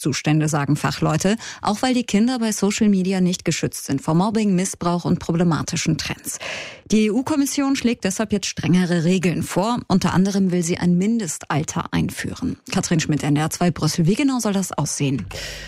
Missbrauchszustände, sagen Fachleute, auch weil die Kinder bei Social Media nicht geschützt sind vor Mobbing, Missbrauch und problematischen Trends. Die EU-Kommission schlägt deshalb jetzt strengere Regeln vor. Unter anderem will sie ein Mindestalter einführen. Katrin Schmidt, NDR 2 Brüssel. Wie genau soll das aussehen?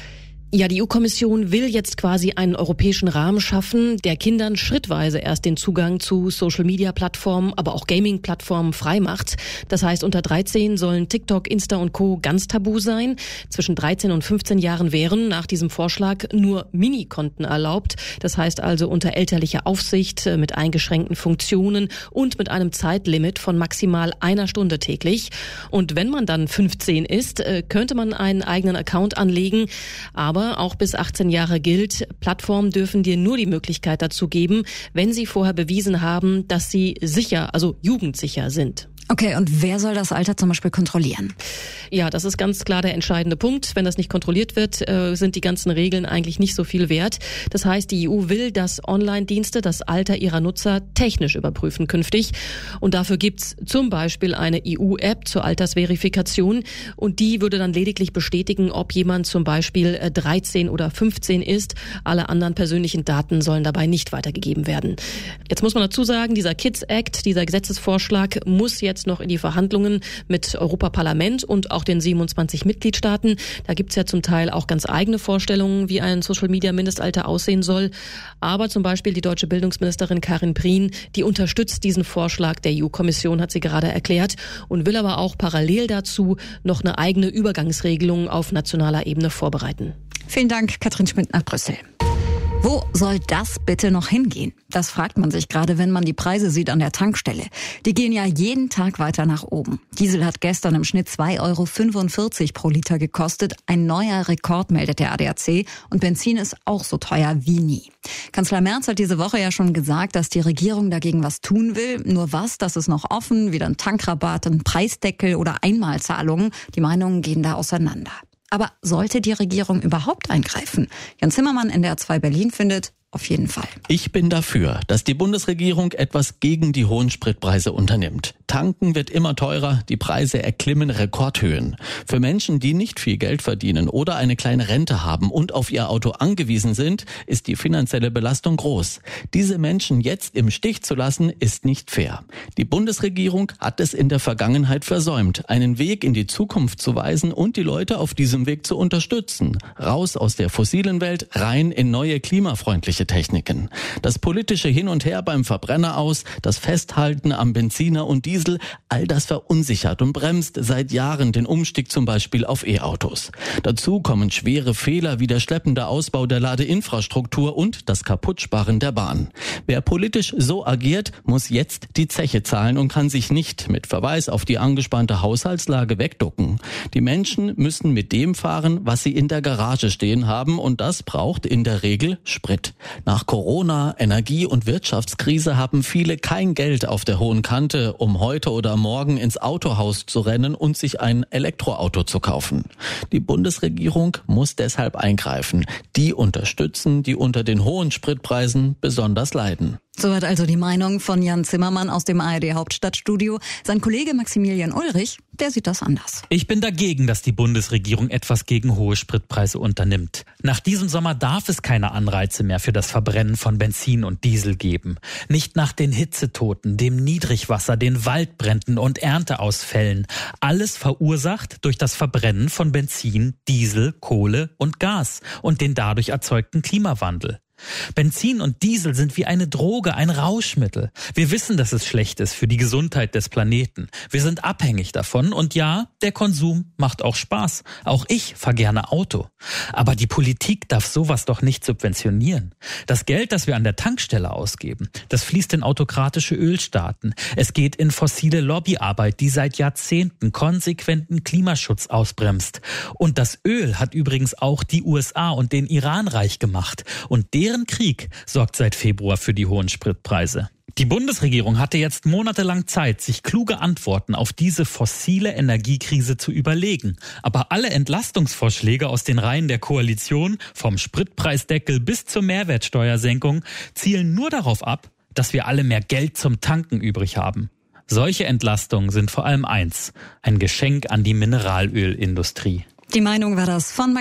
Ja, die EU-Kommission will jetzt quasi einen europäischen Rahmen schaffen, der Kindern schrittweise erst den Zugang zu Social-Media-Plattformen, aber auch Gaming-Plattformen frei macht. Das heißt, unter 13 sollen TikTok, Insta und Co. ganz tabu sein. Zwischen 13 und 15 Jahren wären nach diesem Vorschlag nur Minikonten erlaubt. Das heißt also unter elterlicher Aufsicht, mit eingeschränkten Funktionen und mit einem Zeitlimit von maximal 1 Stunde täglich. Und wenn man dann 15 ist, könnte man einen eigenen Account anlegen, aber auch bis 18 Jahre gilt, Plattformen dürfen dir nur die Möglichkeit dazu geben, wenn sie vorher bewiesen haben, dass sie sicher, also jugendsicher sind. Okay, und wer soll das Alter zum Beispiel kontrollieren? Ja, das ist ganz klar der entscheidende Punkt. Wenn das nicht kontrolliert wird, sind die ganzen Regeln eigentlich nicht so viel wert. Das heißt, die EU will, dass Online-Dienste das Alter ihrer Nutzer technisch überprüfen künftig. Und dafür gibt's zum Beispiel eine EU-App zur Altersverifikation. Und die würde dann lediglich bestätigen, ob jemand zum Beispiel 13 oder 15 ist. Alle anderen persönlichen Daten sollen dabei nicht weitergegeben werden. Jetzt muss man dazu sagen, dieser Kids Act, dieser Gesetzesvorschlag muss jetzt noch in die Verhandlungen mit Europaparlament und auch den 27 Mitgliedstaaten. Da gibt's ja zum Teil auch ganz eigene Vorstellungen, wie ein Social-Media-Mindestalter aussehen soll. Aber zum Beispiel die deutsche Bildungsministerin Karin Prien, die unterstützt diesen Vorschlag der EU-Kommission, hat sie gerade erklärt, und will aber auch parallel dazu noch eine eigene Übergangsregelung auf nationaler Ebene vorbereiten. Vielen Dank, Katrin Schmidt nach Brüssel. Wo soll das bitte noch hingehen? Das fragt man sich gerade, wenn man die Preise sieht an der Tankstelle. Die gehen ja jeden Tag weiter nach oben. Diesel hat gestern im Schnitt 2,45 € pro Liter gekostet. Ein neuer Rekord, meldet der ADAC. Und Benzin ist auch so teuer wie nie. Kanzler Merz hat diese Woche ja schon gesagt, dass die Regierung dagegen was tun will. Nur was, das ist noch offen. Wieder ein Tankrabatt, ein Preisdeckel oder Einmalzahlungen. Die Meinungen gehen da auseinander. Aber sollte die Regierung überhaupt eingreifen? Jan Zimmermann, NDR 2 Berlin, findet, auf jeden Fall. Ich bin dafür, dass die Bundesregierung etwas gegen die hohen Spritpreise unternimmt. Tanken wird immer teurer, die Preise erklimmen Rekordhöhen. Für Menschen, die nicht viel Geld verdienen oder eine kleine Rente haben und auf ihr Auto angewiesen sind, ist die finanzielle Belastung groß. Diese Menschen jetzt im Stich zu lassen, ist nicht fair. Die Bundesregierung hat es in der Vergangenheit versäumt, einen Weg in die Zukunft zu weisen und die Leute auf diesem Weg zu unterstützen. Raus aus der fossilen Welt, rein in neue klimafreundliche Techniken. Das politische Hin und Her beim Verbrenner aus, das Festhalten am Benziner und Diesel, all das verunsichert und bremst seit Jahren den Umstieg zum Beispiel auf E-Autos. Dazu kommen schwere Fehler wie der schleppende Ausbau der Ladeinfrastruktur und das Kaputtsparen der Bahn. Wer politisch so agiert, muss jetzt die Zeche zahlen und kann sich nicht mit Verweis auf die angespannte Haushaltslage wegducken. Die Menschen müssen mit dem fahren, was sie in der Garage stehen haben, und das braucht in der Regel Sprit. Nach Corona, Energie- und Wirtschaftskrise haben viele kein Geld auf der hohen Kante, um heute oder morgen ins Autohaus zu rennen und sich ein Elektroauto zu kaufen. Die Bundesregierung muss deshalb eingreifen. Die unterstützen, die unter den hohen Spritpreisen besonders leiden. Soweit also die Meinung von Jan Zimmermann aus dem ARD-Hauptstadtstudio. Sein Kollege Maximilian Ulrich, der sieht das anders. Ich bin dagegen, dass die Bundesregierung etwas gegen hohe Spritpreise unternimmt. Nach diesem Sommer darf es keine Anreize mehr für das Verbrennen von Benzin und Diesel geben. Nicht nach den Hitzetoten, dem Niedrigwasser, den Waldbränden und Ernteausfällen. Alles verursacht durch das Verbrennen von Benzin, Diesel, Kohle und Gas und den dadurch erzeugten Klimawandel. Benzin und Diesel sind wie eine Droge, ein Rauschmittel. Wir wissen, dass es schlecht ist für die Gesundheit des Planeten. Wir sind abhängig davon und ja, der Konsum macht auch Spaß. Auch ich fahre gerne Auto. Aber die Politik darf sowas doch nicht subventionieren. Das Geld, das wir an der Tankstelle ausgeben, das fließt in autokratische Ölstaaten. Es geht in fossile Lobbyarbeit, die seit Jahrzehnten konsequenten Klimaschutz ausbremst. Und das Öl hat übrigens auch die USA und den Iran reich gemacht. Und deren Krieg sorgt seit Februar für die hohen Spritpreise. Die Bundesregierung hatte jetzt monatelang Zeit, sich kluge Antworten auf diese fossile Energiekrise zu überlegen. Aber alle Entlastungsvorschläge aus den Reihen der Koalition, vom Spritpreisdeckel bis zur Mehrwertsteuersenkung, zielen nur darauf ab, dass wir alle mehr Geld zum Tanken übrig haben. Solche Entlastungen sind vor allem eins: ein Geschenk an die Mineralölindustrie. Die Meinung war das von